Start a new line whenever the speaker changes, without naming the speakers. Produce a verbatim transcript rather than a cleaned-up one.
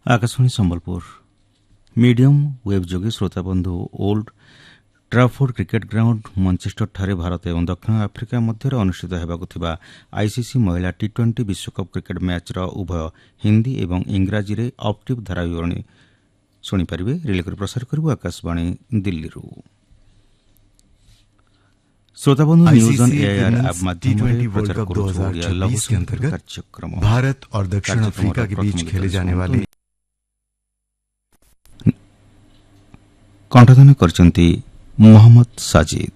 Akashvani Sambalpur medium wave जोगे श्रोता बंधु ओल्ड ट्राफोर्ड क्रिकेट ग्राउंड मानचेस्टर ठारे भारत और दक्षिण आफ्रिका मध्य अनुष्ठित होगा आईसीसी महिला टी ट्वेंटी विश्वकप क्रिकेट मैचर उभय हिंदी और इंग्राजी में ऑप्टिव धाराविवरणी शुणिपारे रिले कर प्रसार करू आकाशवाणी दिल्ली। श्रोता बंधु न्यूज ऑन एआईआर ऐप माध्यम प्रचार
के अंतर्गत कार्यक्रम भारत और दक्षिण अफ्रीका के बीच खेले जाने वाले
कंठदान करचंती मोहम्मद साजिद।